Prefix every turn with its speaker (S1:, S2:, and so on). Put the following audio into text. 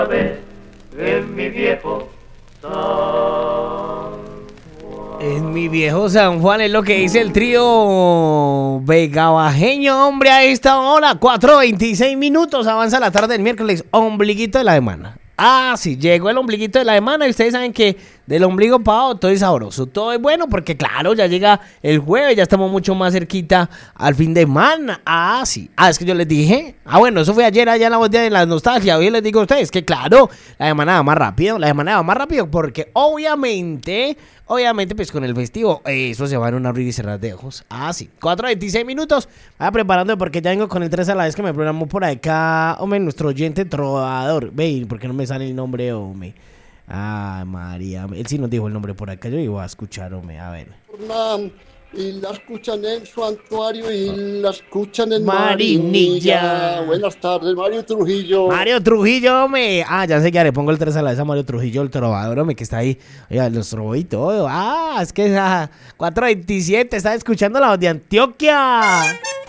S1: En mi viejo San
S2: En mi viejo San Juan es lo que dice el trío vegabajeño, hombre, a esta hora, 4:26 minutos, avanza la tarde del miércoles, ombliguito de la semana. Ah, sí, llegó el ombliguito de la semana y ustedes saben que del ombligo pavo todo es sabroso, todo es bueno porque claro, ya llega el jueves, ya estamos mucho más cerquita al fin de semana. Ah, sí, es que yo les dije, bueno, eso fue ayer allá en la voz de la nostalgia, hoy les digo a ustedes que claro, la semana va más rápido porque obviamente pues con el festivo, eso se va en un abrir y cerrar de ojos. Ah, sí, 4:26 minutos, vaya preparando porque ya vengo con el 3 a la vez que me programó por acá, hombre, nuestro oyente trovador, ve, ¿por qué no me sale el nombre, hombre? Ah, María, él sí nos dijo el nombre por acá, yo iba a escuchar, hombre, a ver.
S3: Y la escuchan en Santuario y la escuchan en
S2: Marinilla.
S3: Marinilla. Buenas tardes, Mario Trujillo.
S2: Mario Trujillo, hombre. Ya sé que le pongo el 3 a la vez a Mario Trujillo, el trovador, hombre, que está ahí. Oiga, los trovó y todo. Es que 4:27, está escuchando la voz de Antioquia.